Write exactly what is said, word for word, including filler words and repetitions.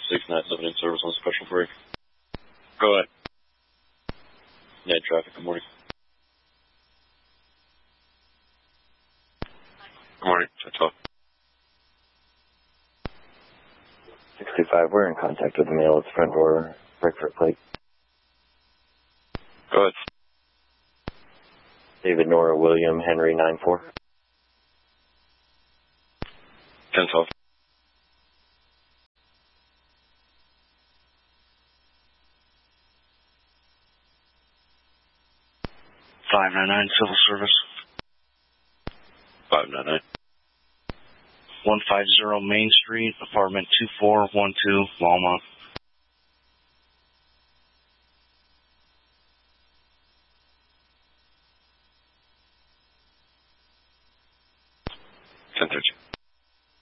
six nine seven in service on special break. Go ahead. Yeah, traffic, good morning. Good morning, ten twelve. six two five, we're in contact with the male at the front door. Breakfast plate. Go ahead. David Nora William Henry nine four. ten twelve. five nine nine Civil Service. five nine nine. one fifty Main Street, apartment two four one two, Walmart.